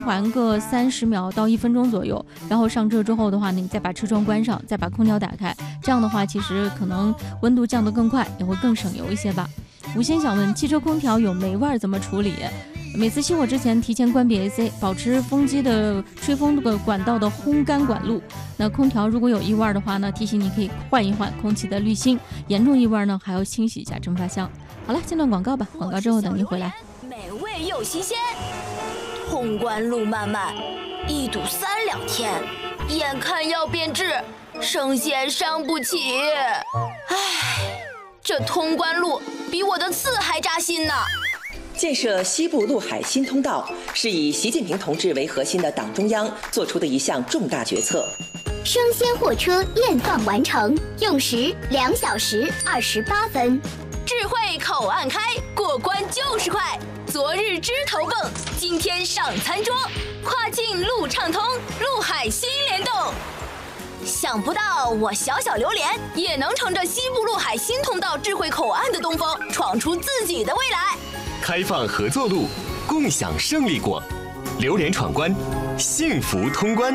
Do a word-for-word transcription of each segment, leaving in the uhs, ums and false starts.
缓个三十秒到一分钟左右，然后上车之后的话，你再把车窗关上，再把空调打开，这样的话其实可能温度降得更快，也会更省油一些吧。吴先想问，汽车空调有霉味怎么处理？每次熄火之前提前关闭 A C， 保持风机的吹风的管道的烘干管路。那空调如果有异味的话呢，提醒你可以换一换空气的滤芯，严重异味呢还要清洗一下蒸发箱。好了，进段广告吧，广告之后等您回来。 美味又新鲜，通关路漫漫，一堵三两天，眼看要变质，生鲜伤不起。唉，这通关路比我的刺还扎心呢。 建设西部陆海新通道是以习近平同志为核心的党中央做出的一项重大决策。 生鲜货车验放完成，用时两小时二十八分。 智慧口岸开，过关就是快。昨日枝头蹦，今天上餐桌。跨境路畅通，陆海新联动。想不到我小小榴莲也能乘着西部陆海新通道智慧口岸的东风，闯出自己的未来。 开放合作路，共享胜利果。榴莲闯关，幸福通关。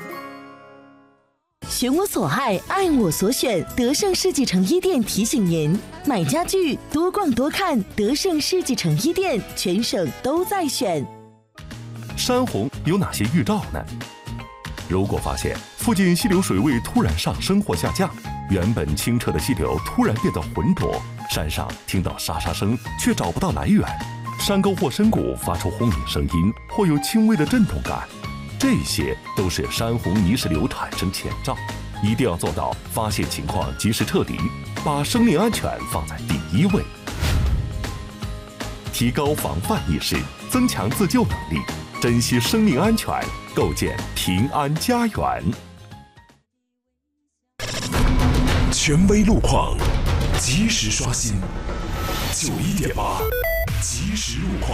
选我所爱，爱我所选。德胜世纪城一店提醒您：买家具多逛多看，德胜世纪城一店全省都在选。 山洪有哪些预兆呢？如果发现附近溪流水位突然上升或下降，原本清澈的溪流突然变得浑浊，山上听到沙沙声却找不到来源，山沟或深谷发出轰鸣声音，或有轻微的震动感，这些都是山洪泥石流产生前兆，一定要做到发现情况及时撤离，把生命安全放在第一位。提高防范意识，增强自救能力，珍惜生命安全，构建平安家园。 权威路况，及时刷新。九一点八，即时路况。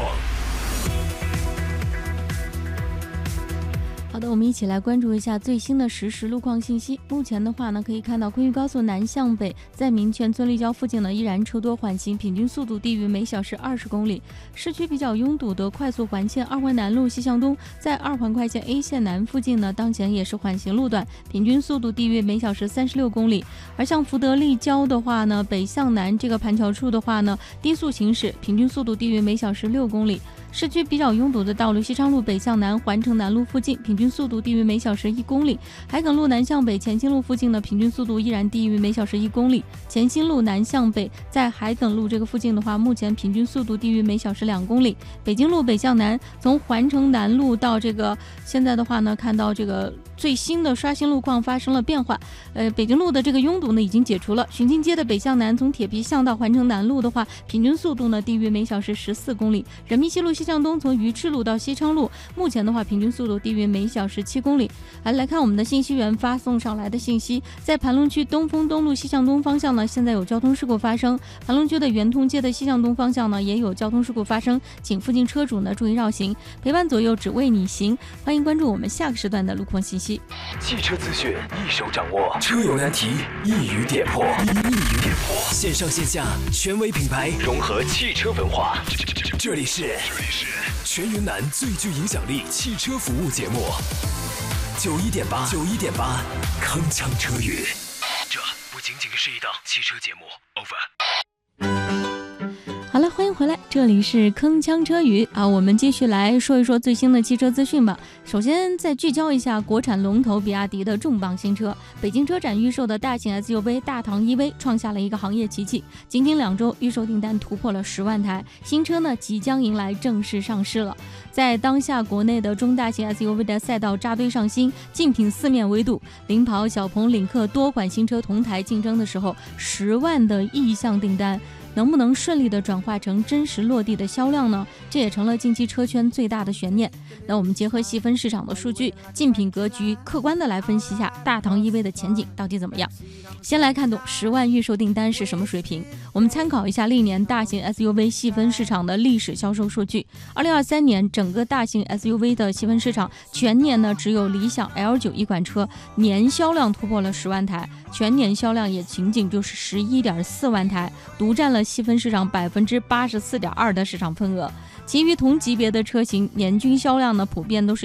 好的，我们一起来关注一下最新的实时路况信息。目前的话呢，可以看到昆玉高速南向北，在民权村立交附近呢，依然车多缓行，平均速度低于每小时二十公里。市区比较拥堵的快速环线二环南路西向东，在二环快线 A 线南附近呢，当前也是缓行路段，平均速度低于每小时三十六公里。而像福德立交的话呢，北向南这个盘桥处的话呢，低速行驶，平均速度低于每小时六公里。市区比较拥堵的道路，西昌路北向南环城南路附近，平均速度低于每小时一公里；海埂路南向北前新路附近的平均速度依然低于每小时一公里。前新路南向北在海埂路这个附近的话，目前平均速度低于每小时两公里。北京路北向南从环城南路到这个现在的话呢，看到这个最新的刷新路况发生了变化。呃，北京路的这个拥堵呢已经解除了。巡津街的北向南从铁皮巷到环城南路的话，平均速度呢低于每小时十四公里。人民西路西向东从鱼翅路到西昌路，目前的话平均速度低于每小时七公里。来来看我们的信息源发送上来的信息，在盘龙区东风东路西向东方向呢，现在有交通事故发生。盘龙区的圆通街的西向东方向呢，也有交通事故发生，请附近车主呢注意绕行，陪伴左右只为你行。欢迎关注我们下个时段的路况信息。 汽车资讯一手掌握，车友难题一语点破，一语点破。线上线下权威品牌融合汽车文化，这里是全云南最具影响力汽车服务节目。九一点八，九一点八，铿锵车语。这不仅仅是一档汽车节目。Over。 好了，欢迎回来，这里是铿锵车语啊，我们继续来说一说最新的汽车资讯吧。首先再聚焦一下国产龙头比亚迪的重磅新车，北京车展预售的大型 S U V 大唐 E V 创下了一个行业奇迹，仅仅两周预售订单突破了十万台，新车呢即将迎来正式上市了。在当下国内的中大型 S U V 的赛道扎堆上新，竞品四面围堵，领跑、小鹏、领克多款新车同台竞争的时候，十万的意向订单能不能顺利的转化成真实落地的销量呢？这也成了近期车圈最大的悬念。那我们结合细分市场的数据、竞品格局，客观的来分析一下大唐 E V 的前景到底怎么样。先来看懂十万预售订单是什么水平。我们参考一下历年大型 S U V 细分市场的历史销售数据。二零二三年整个大型 S U V 的细分市场全年呢只有理想 L 九 一款车年销量突破了十万台，全年销量也仅仅就是十一点四万台，独占了细分市场百分之八十四点二的市场份额。其余同级别的车型年均销量呢普遍都是